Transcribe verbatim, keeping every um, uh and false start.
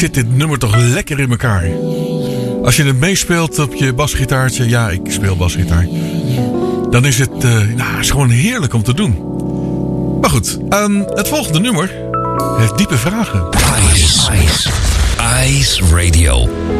zit dit nummer toch lekker in elkaar. Als je het meespeelt op je basgitaartje... Ja, ik speel basgitaar. Dan is het, uh, nou, is gewoon heerlijk om te doen. Maar goed, um, het volgende nummer heeft diepe vragen. Ice, Ice, Ice Radio.